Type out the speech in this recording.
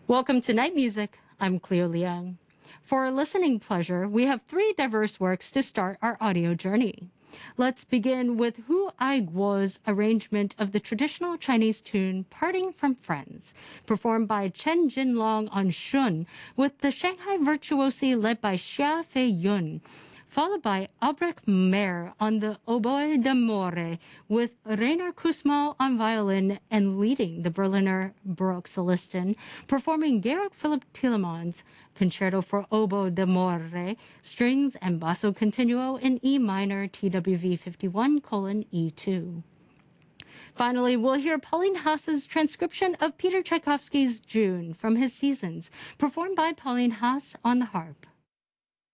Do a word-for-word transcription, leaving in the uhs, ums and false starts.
Welcome to Night Music. I'm Cleo Liang. For listening pleasure, we have three diverse works to start our audio journey. Let's begin with Hu Aiguo's arrangement of the traditional Chinese tune Parting from Friends, performed by Chen Jinlong on shun, with the Shanghai virtuosi led by Xia Fei Yun, followed by Albrecht Meyer on the oboe d'amore, with Rainer Kusmal on violin and leading the Berliner Baroque Solistin, performing Georg Philipp Tielemann's Concerto for Oboe d'Amore, strings and basso continuo in E minor T W V fifty-one colon E two. Finally, we'll hear Pauline Haas's transcription of Peter Tchaikovsky's June from his Seasons, performed by Pauline Haas on the harp.